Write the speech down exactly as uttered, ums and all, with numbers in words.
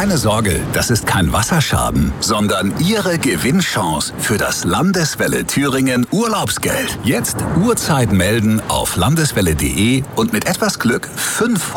Keine Sorge, das ist kein Wasserschaden, sondern Ihre Gewinnchance für das Landeswelle Thüringen Urlaubsgeld. Jetzt Uhrzeit melden auf landeswelle punkt de und mit etwas Glück fünf